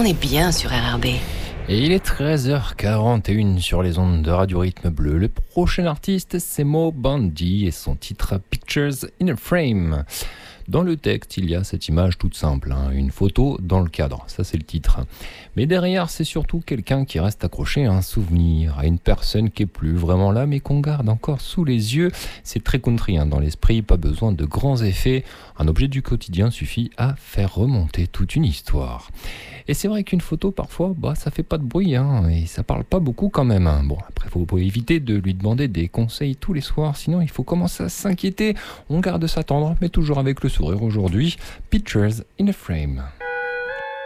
On est bien sur RRB. Et il est 13h41 sur les ondes de Radio Rythme Bleu. Le prochain artiste, c'est Mo Bandy et son titre Pictures in a Frame. Dans le texte, il y a cette image toute simple, une photo dans le cadre, ça c'est le titre. Mais derrière, c'est surtout quelqu'un qui reste accroché à un souvenir, à une personne qui est plus vraiment là, mais qu'on garde encore sous les yeux. C'est très country dans l'esprit, pas besoin de grands effets. Un objet du quotidien suffit à faire remonter toute une histoire. Et c'est vrai qu'une photo, parfois, ça fait pas de bruit, et ça parle pas beaucoup quand même. Bon, après, faut éviter de lui demander des conseils tous les soirs, sinon il faut commencer à s'inquiéter. On garde ça tendre, mais toujours avec le sourire aujourd'hui. Pictures in a Frame.